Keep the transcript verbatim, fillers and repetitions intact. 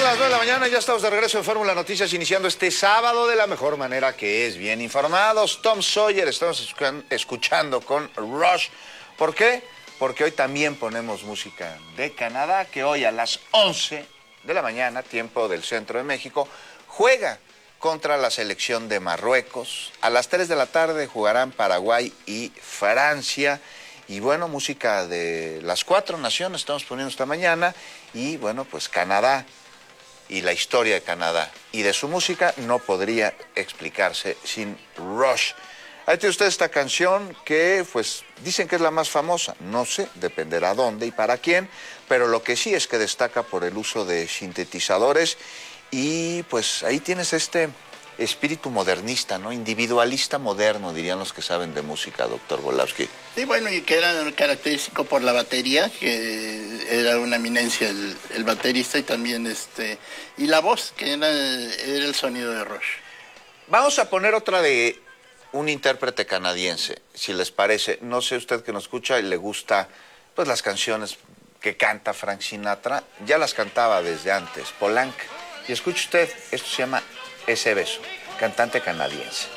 las nueve de la mañana, ya estamos de regreso en Fórmula Noticias, iniciando este sábado de la mejor manera, que es bien informados. Tom Sawyer, estamos escuchando con Rush. ¿Por qué? Porque hoy también ponemos música de Canadá, que hoy a las once de la mañana, tiempo del centro de México, juega contra la selección de Marruecos. A las tres de la tarde jugarán Paraguay y Francia. Y bueno, música de las cuatro naciones estamos poniendo esta mañana. Y bueno, pues Canadá y la historia de Canadá y de su música no podría explicarse sin Rush. Ahí tiene usted esta canción que pues dicen que es la más famosa. No sé, dependerá dónde y para quién, pero lo que sí es que destaca por el uso de sintetizadores. Y pues ahí tienes este espíritu modernista, ¿no? Individualista moderno, dirían los que saben de música, doctor Volowski. Sí, bueno, y que era característico por la batería, que era una eminencia el, el baterista, y también este y la voz, que era, era el sonido de Rush. Vamos a poner otra de un intérprete canadiense, si les parece. No sé usted que nos escucha y le gusta pues las canciones que canta Frank Sinatra, ya las cantaba desde antes, Polanca. Y escuche usted, esto se llama Ese Beso, cantante canadiense.